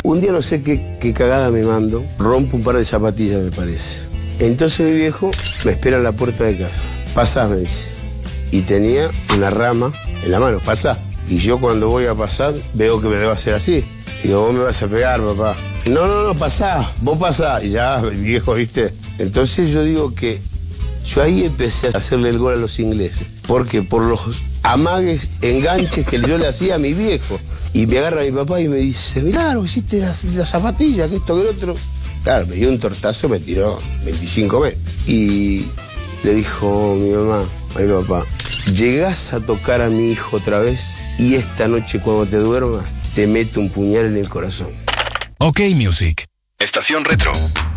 Un día no sé qué cagada me mando, rompo un par de zapatillas, me parece. Entonces mi viejo me espera en la puerta de casa. Pasá, me dice. Y tenía una rama en la mano, pasá. Y yo cuando voy a pasar, veo que me debo hacer así. Digo, vos me vas a pegar, papá. No, pasá, vos pasá. Y ya, el viejo, ¿viste? Entonces yo digo que yo ahí empecé a hacerle el gol a los ingleses. Porque por los amagues, enganches que yo le hacía a mi viejo. Y me agarra mi papá y me dice, mirá, no hiciste la zapatilla, que esto, que el otro. Claro, me dio un tortazo, me tiró 25 metros. Y le dijo mi mamá, a mi papá, llegás a tocar a mi hijo otra vez y esta noche cuando te duermas te meto un puñal en el corazón. OK Music. Estación Retro.